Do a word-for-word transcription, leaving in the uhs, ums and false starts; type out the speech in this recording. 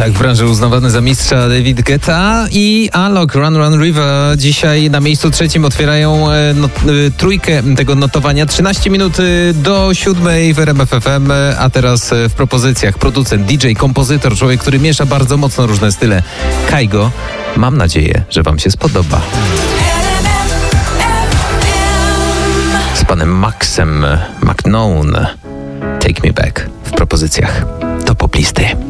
Tak, w branży uznawany za mistrza David Guetta i Alok, Run Run River. Dzisiaj na miejscu trzecim otwierają e, not, e, trójkę tego notowania. trzynaście minut do siódmej w R M F F M, a teraz w propozycjach producent, D J, kompozytor, człowiek, który miesza bardzo mocno różne style. Kaigo. Mam nadzieję, że wam się spodoba. Z panem Maxem McKnown. Take Me Back w propozycjach. To poplisty.